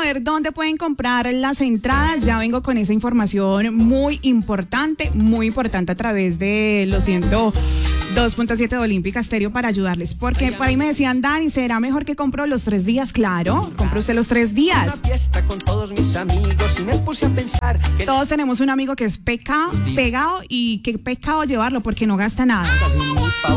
saber dónde pueden comprar las entradas. Ya vengo con esa información muy importante a través de los 102.7 de Olímpica Estéreo para ayudarles. Porque por ahí me decían, Dani, ¿será mejor que compro los 3 días? Claro, compre usted los 3 días. Todos tenemos un amigo que es pegado y qué pecado llevarlo porque no gasta nada.